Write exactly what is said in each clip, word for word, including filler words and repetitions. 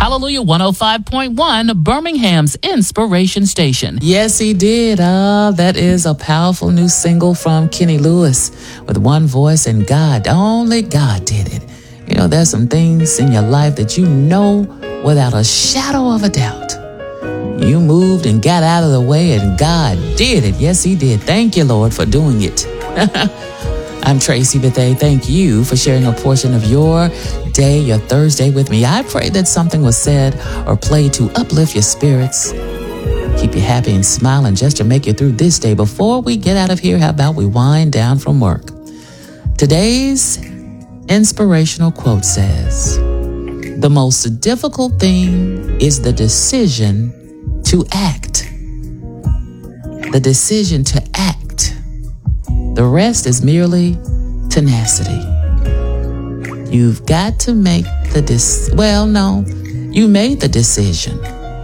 Hallelujah one oh five point one, Birmingham's Inspiration Station. Yes, he did. Ah, that is a powerful new single from Kenny Lewis with One Voice and God. Only God did it. You know, there's some things in your life that you know without a shadow of a doubt. You moved and got out of the way and God did it. Yes, he did. Thank you, Lord, for doing it. I'm Tracy Bethea. Thank you for sharing a portion of your day, your Thursday with me. I pray that something was said or played to uplift your spirits, keep you happy and smiling just to make you through this day. Before we get out of here, how about we wind down from work? Today's inspirational quote says, "The most difficult thing is the decision to act." The decision to act. The rest is merely tenacity. You've got to make the dis- well, no, you made the decision.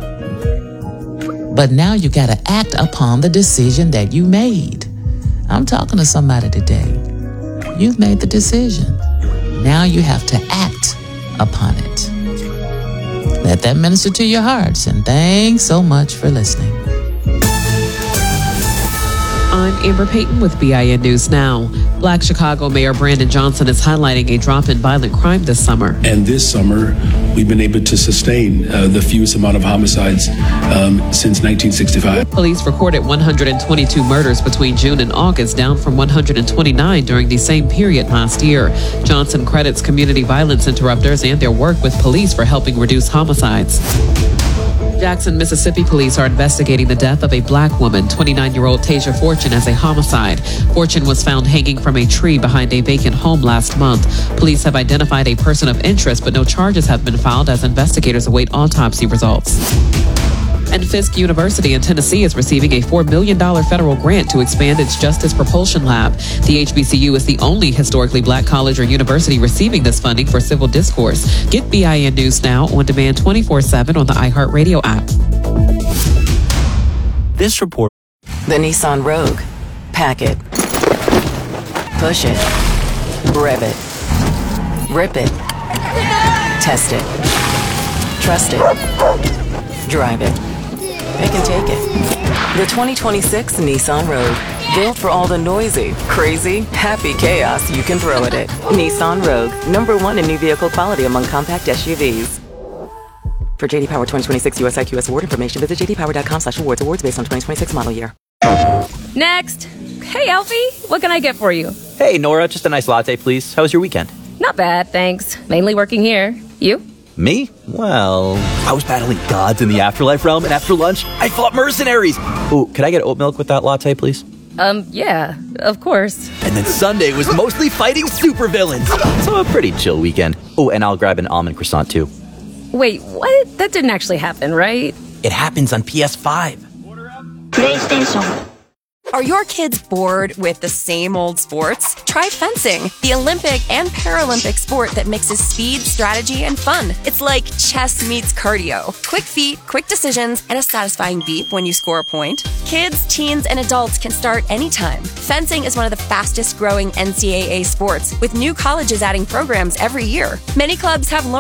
But now you got to act upon the decision that you made. I'm talking to somebody today. You've made the decision. Now you have to act upon it. Let that minister to your hearts, and thanks so much for listening. I'm Amber Payton with B I N News Now. Black Chicago Mayor Brandon Johnson is highlighting a drop in violent crime this summer. And this summer, we've been able to sustain uh, the fewest amount of homicides um, since nineteen sixty-five. Police recorded one hundred twenty-two murders between June and August, down from one hundred twenty-nine during the same period last year. Johnson credits community violence interrupters and their work with police for helping reduce homicides. Jackson, Mississippi police are investigating the death of a black woman, twenty-nine-year-old Tasia Fortune, as a homicide. Fortune was found hanging from a tree behind a vacant home last month. Police have identified a person of interest, but no charges have been filed as investigators await autopsy results. And Fisk University in Tennessee is receiving a four million dollars federal grant to expand its Justice Propulsion Lab. The H B C U is the only historically black college or university receiving this funding for civil discourse. Get B I N News Now on demand twenty-four seven on the iHeartRadio app. This report. The Nissan Rogue. Pack it. Push it. Rev it. Rip it. Test it. Trust it. Drive it. It can take it. The twenty twenty-six Nissan Rogue. Built for all the noisy, crazy, happy chaos you can throw at it. Nissan Rogue. Number one in new vehicle quality among compact S U Vs. For J D Power twenty twenty-six U S I Q S award information, visit j d power dot com slash awards. Awards based on twenty twenty-six model year. Next. Hey, Alfie. What can I get for you? Hey, Nora, just a nice latte, please. How was your weekend? Not bad, thanks. Mainly working here. You? Me? Well, I was battling gods in the afterlife realm, and after lunch, I fought mercenaries. Ooh, could I get oat milk with that latte, please? Um, yeah, of course. And then Sunday was mostly fighting supervillains. So a pretty chill weekend. Oh, and I'll grab an almond croissant, too. Wait, what? That didn't actually happen, right? It happens on P S five. PlayStation. Are your kids bored with the same old sports? Try fencing, the Olympic and Paralympic sport that mixes speed, strategy, and fun. It's like chess meets cardio. Quick feet, quick decisions, and a satisfying beep when you score a point. Kids, teens, and adults can start anytime. Fencing is one of the fastest growing N C double A sports, with new colleges adding programs every year. Many clubs have